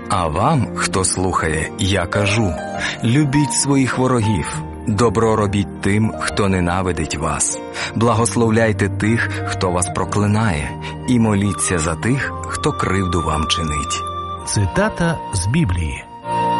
А вам, хто слухає, я кажу: любіть своїх ворогів, добро робіть тим, хто ненавидить вас, благословляйте тих, хто вас проклинає, і моліться за тих, хто кривду вам чинить. Цитата з Біблії.